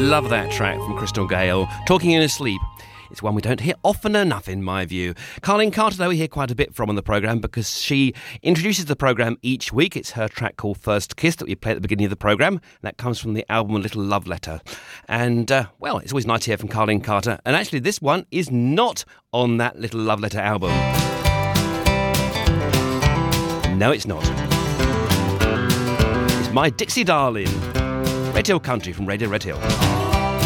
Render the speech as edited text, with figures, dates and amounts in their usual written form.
Love that track from Crystal Gale, Talking in His Sleep. It's one we don't hear often enough, in my view. Carleen Carter, though, we hear quite a bit from on the programme because she introduces the programme each week. It's her track called First Kiss that we play at the beginning of the programme. That comes from the album A Little Love Letter. And, well, it's always nice to hear from Carleen Carter. And actually, this one is not on that Little Love Letter album. No, it's not. It's My Dixie Darling. Radio Country from Radio Red Hill.